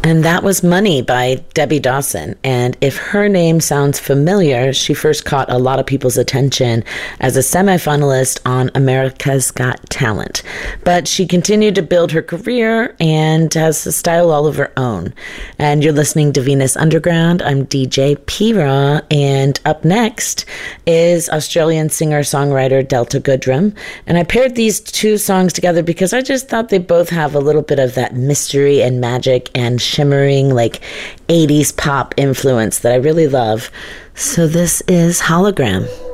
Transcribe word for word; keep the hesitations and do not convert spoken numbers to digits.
And that was Money by Debbie Dawson. And if her name sounds familiar, she first caught a lot of people's attention as a semifinalist on America's Got Talent. But she continued to build her career and has a style all of her own. And you're listening to Venus Underground. I'm D J P-Raw. And up next is Australian singer-songwriter Delta Goodrem. And I paired these two songs together because I just thought they both have a little bit of that mystery and magic and shimmering like eighties pop influence that I really love. So this is Hologram.